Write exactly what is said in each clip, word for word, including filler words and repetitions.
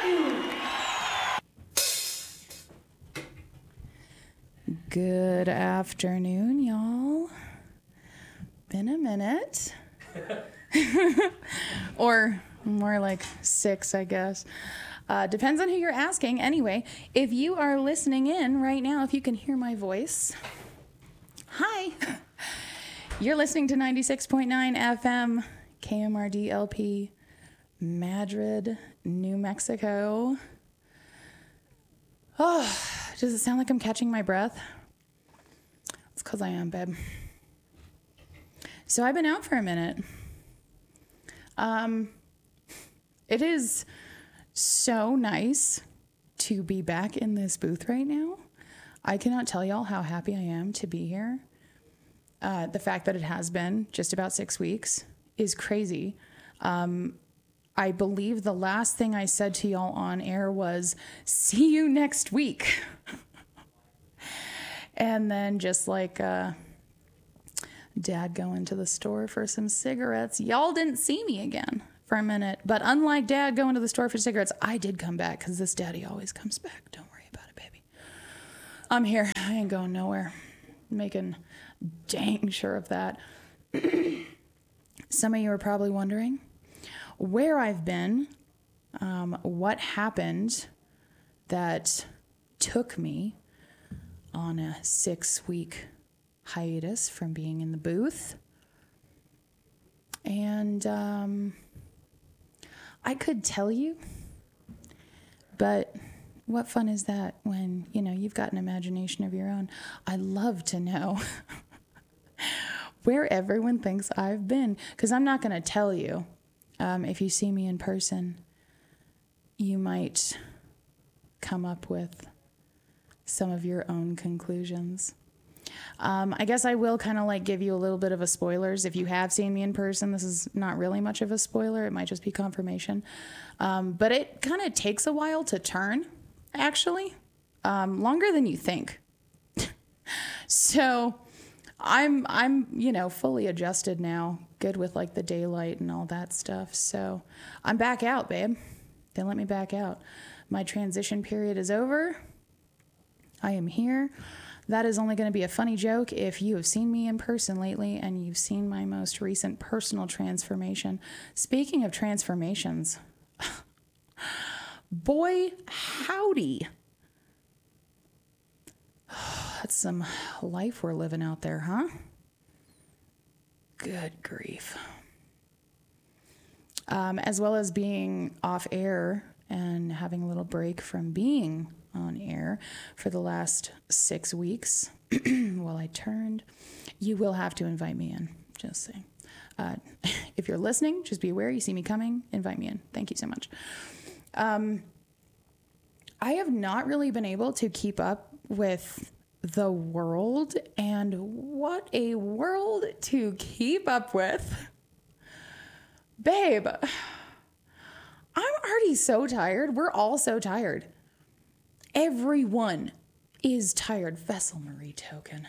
Good afternoon, y'all. Been a minute. Or more like six, I guess. Uh, depends on who you're asking. Anyway, if you are listening in right now, if you can hear my voice, hi. You're listening to ninety-six point nine F M, K M R D L P, Madrid, New Mexico. Oh, does it sound like I'm catching my breath? It's because I am, babe. So I've been out for a minute. Um, it is so nice to be back in this booth right now. I cannot tell y'all how happy I am to be here. Uh, the fact that it has been just about six weeks is crazy. Um, I believe the last thing I said to y'all on air was, see you next week. And then just like uh, Dad going to the store for some cigarettes, y'all didn't see me again for a minute. But unlike Dad going to the store for cigarettes, I did come back because this daddy always comes back. Don't worry about it, baby. I'm here. I ain't going nowhere. Making dang sure of that. Some of you are probably wondering where I've been, um, what happened that took me on a six-week hiatus from being in the booth. And um, I could tell you, but what fun is that when, you know, you've got an imagination of your own? I love to know where everyone thinks I've been, because I'm not going to tell you. Um, if you see me in person, you might come up with some of your own conclusions. Um, I guess I will kind of like give you a little bit of a spoilers. If you have seen me in person, this is not really much of a spoiler. It might just be confirmation. Um, but it kind of takes a while to turn, actually, um, longer than you think. So I'm, I'm, you know, fully adjusted now, good with like the daylight and all that stuff. So I'm back out, babe. They let me back out. My transition period is over. I am here. That is only going to be a funny joke if you have seen me in person lately and you've seen my most recent personal transformation. Speaking of transformations, boy, howdy. That's some life we're living out there, huh? Good grief. Um, as well as being off air and having a little break from being on air for the last six weeks while I turned. You will have to invite me in, just saying. Uh, if you're listening, just be aware you see me coming, invite me in. Thank you so much. Um, I have not really been able to keep up with the world, and what a world to keep up with. Babe, I'm already so tired. We're all so tired. Everyone is tired. Vessel Marie Token.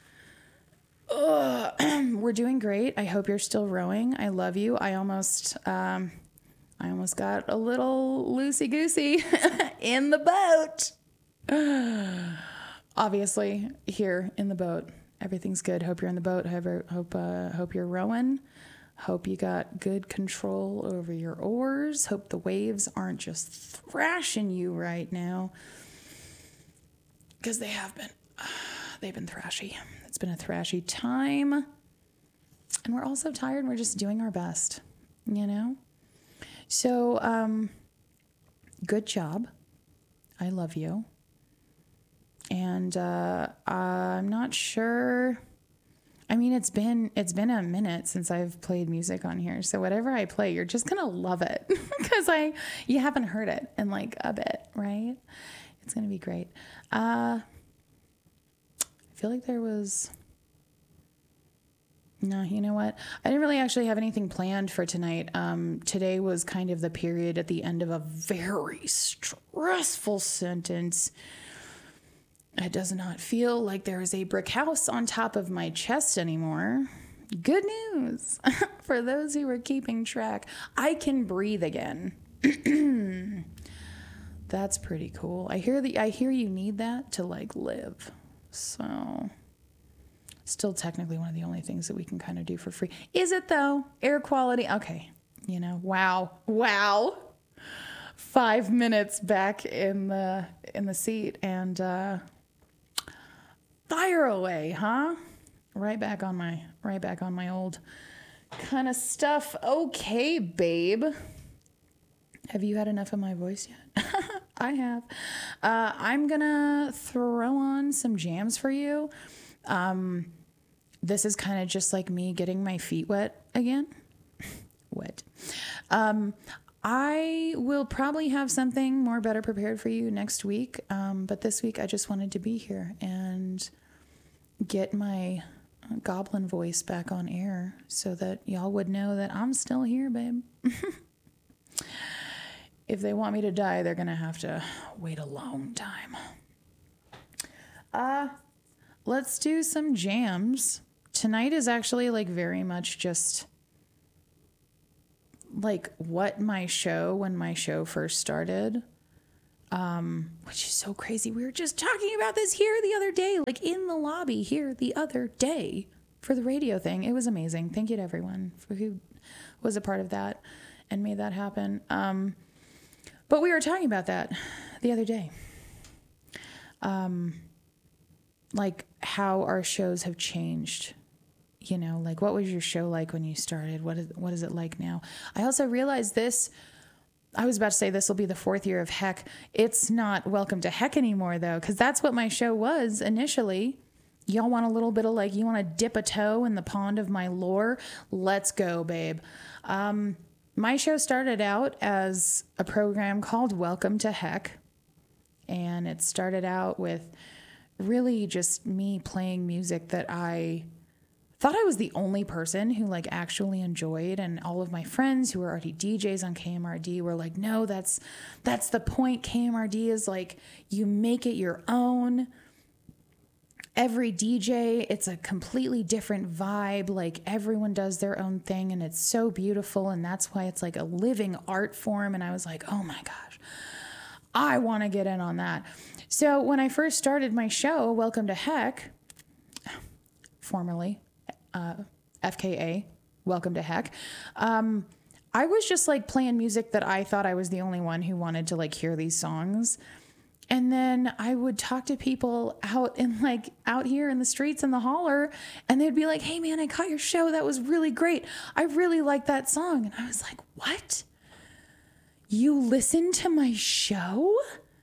Ugh. We're doing great. I hope you're still rowing. I love you. I almost, um, I almost got a little loosey-goosey in the boat. Obviously, here in the boat, everything's good. Hope you're in the boat. Hope, hope, uh, hope you're rowing. Hope you got good control over your oars. Hope the waves aren't just thrashing you right now. Because they have been. They've been thrashy. It's been a thrashy time. And we're all so tired and we're just doing our best, you know? So, um, good job. I love you. And uh, I'm not sure. I mean, it's been it's been a minute since I've played music on here. So whatever I play, you're just gonna love it because I you haven't heard it in like a bit, right? It's gonna be great. Uh, I feel like there was. No, you know what? I didn't really actually have anything planned for tonight. Um, today was kind of the period at the end of a very stressful sentence. It does not feel like there is a brick house on top of my chest anymore. Good news for those who are keeping track. I can breathe again. That's pretty cool. I hear the I hear you need that to like live. So still technically one of the only things that we can kind of do for free. Is it though? Air quality. Okay. You know, wow. Wow. Five minutes back in the in the seat and uh fire away, huh? Right back on my right back on my old kind of stuff. Okay, babe. Have you had enough of my voice yet? I have. Uh, I'm gonna throw on some jams for you. Um, this is kind of just like me getting my feet wet again. Wet. Um, I will probably have something more better prepared for you next week. Um, but this week I just wanted to be here and get my goblin voice back on air so that y'all would know that I'm still here, babe. If they want me to die, they're going to have to wait a long time. Uh, let's do some jams. Tonight is actually like very much just like what my show, when my show first started, um, which is so crazy. We were just talking about this here the other day, like in the lobby here the other day for the radio thing. It was amazing. Thank you to everyone for who was a part of that and made that happen. Um, But we were talking about that the other day. Um, like how our shows have changed. You know, like what was your show like when you started? What is, what is it like now? I also realized this. I was about to say this will be the fourth year of Heck. It's not Welcome to Heck anymore, though, because that's what my show was initially. Y'all want a little bit of like, you want to dip a toe in the pond of my lore? Let's go, babe. Um... My show started out as a program called Welcome to Heck, and it started out with really just me playing music that I thought I was the only person who like actually enjoyed, and all of my friends who were already D Js on K M R D were like, no, that's that's the point. K M R D is like, you make it your own. Every D J, it's a completely different vibe. Like everyone does their own thing and it's so beautiful. And that's why it's like a living art form. And I was like, oh my gosh, I want to get in on that. So when I first started my show, Welcome to Heck, formerly uh, F K A, Welcome to Heck, um, I was just like playing music that I thought I was the only one who wanted to like hear these songs. And then I would talk to people out in like out here in the streets in the holler, and they'd be like, hey man, I caught your show. That was really great. I really like that song. And I was like, what? You listen to my show?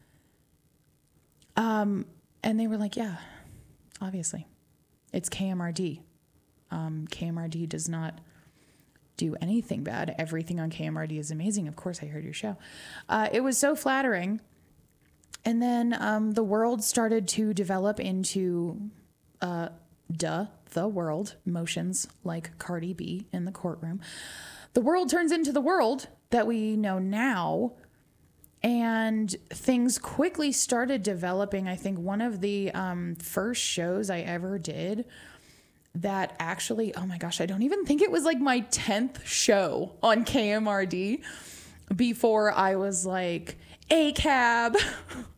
Um, and they were like, yeah, obviously it's K M R D. Um, K M R D does not do anything bad. Everything on K M R D is amazing. Of course I heard your show. Uh, it was so flattering. And then um, the world started to develop into, uh, duh, the world, motions like Cardi B in the courtroom. The world turns into the world that we know now. And things quickly started developing. I think one of the um, first shows I ever did that actually, oh my gosh, I don't even think it was like my tenth show on K M R D before I was like, A C A B.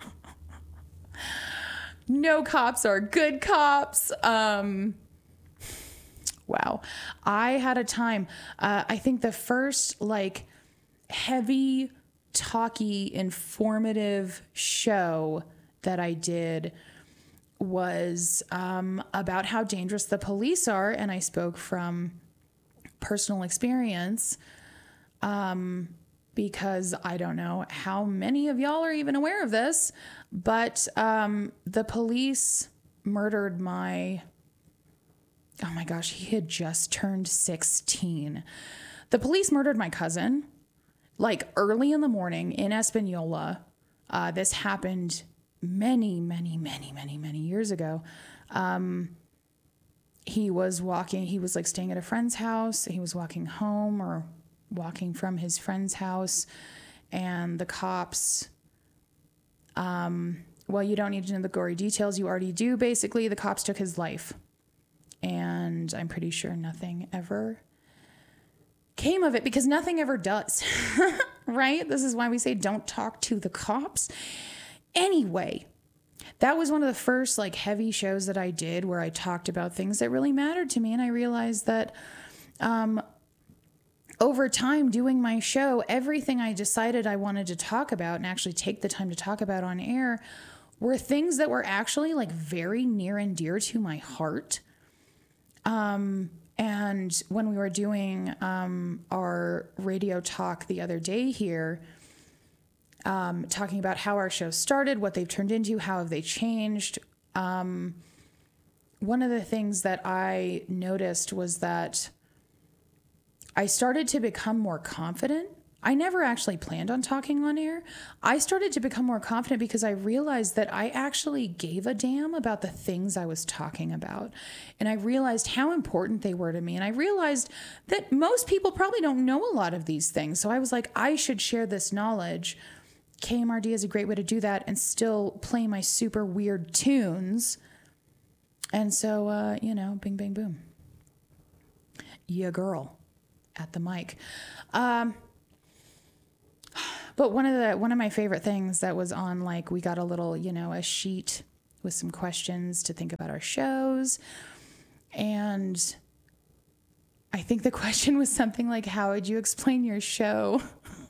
No cops are good cops. Um, wow. I had a time. Uh, I think the first like heavy, talky, informative show that I did was um, about how dangerous the police are. And I spoke from personal experience. Um, because I don't know how many of y'all are even aware of this, but um, the police murdered my, oh my gosh, he had just turned sixteen. The police murdered my cousin, like early in the morning in Espanola. Uh, this happened many, many, many, many, many years ago. Um, he was walking, he was like staying at a friend's house. He was walking home or walking from his friend's house, and the cops, um, well, you don't need to know the gory details. You already do. Basically, the cops took his life, and I'm pretty sure nothing ever came of it, because nothing ever does, right? This is why we say don't talk to the cops. Anyway, that was one of the first like heavy shows that I did where I talked about things that really mattered to me. And I realized that um, over time doing my show, everything I decided I wanted to talk about and actually take the time to talk about on air were things that were actually like very near and dear to my heart. Um, and when we were doing um, our radio talk the other day here, Um, talking about how our show started, what they've turned into, how have they changed. Um, one of the things that I noticed was that I started to become more confident. I never actually planned on talking on air. I started to become more confident because I realized that I actually gave a damn about the things I was talking about. And I realized how important they were to me. And I realized that most people probably don't know a lot of these things. So I was like, I should share this knowledge. K M R D is a great way to do that and still play my super weird tunes. And so, uh, you know, bing, bang, boom. Yeah, girl at the mic. Um, but one of the, one of my favorite things that was on, like, we got a little, you know, a sheet with some questions to think about our shows. And I think the question was something like, how would you explain your show?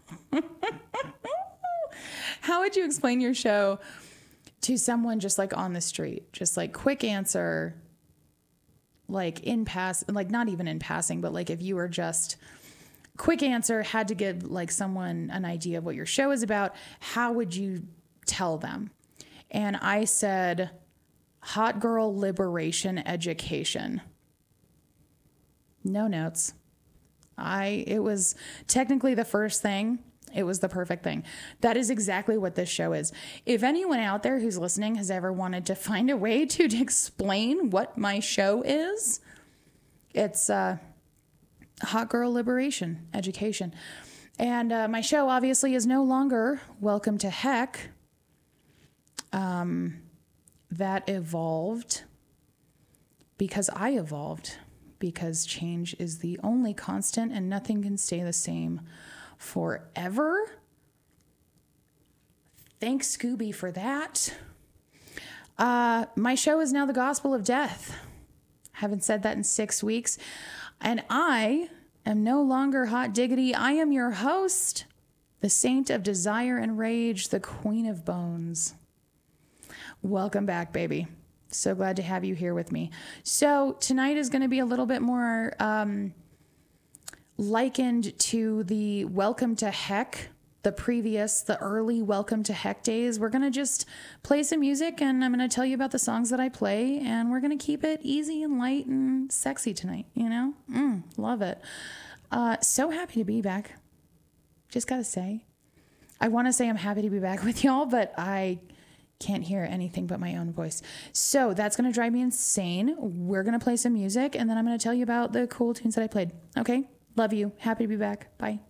How would you explain your show to someone just like on the street? Just like quick answer, like in pass, like not even in passing, but like if you were just quick answer, had to give like someone an idea of what your show is about, how would you tell them? And I said, hot girl liberation education. No notes. I, it was technically the first thing. It was the perfect thing. That is exactly what this show is. If anyone out there who's listening has ever wanted to find a way to, to explain what my show is, it's uh, Hot Girl Liberation Education. And uh, my show obviously is no longer Welcome to Heck. Um, that evolved because I evolved, because change is the only constant and nothing can stay the same forever. Thanks, Scooby, for that. Uh, my show is now the Gospel of Death. Haven't said that in six weeks. And I am no longer Hot Diggity. I am your host, the Saint of Desire and Rage, the Queen of Bones. Welcome back, baby. So glad to have you here with me. So tonight is going to be a little bit more um, likened to the Welcome to Heck, the previous, the early Welcome to Heck days. We're going to just play some music and I'm going to tell you about the songs that I play, and we're going to keep it easy and light and sexy tonight, you know? Mm, love it. Uh, so happy to be back. Just got to say. I want to say I'm happy to be back with y'all, but I can't hear anything but my own voice. So that's going to drive me insane. We're going to play some music, and then I'm going to tell you about the cool tunes that I played. Okay? Love you. Happy to be back. Bye.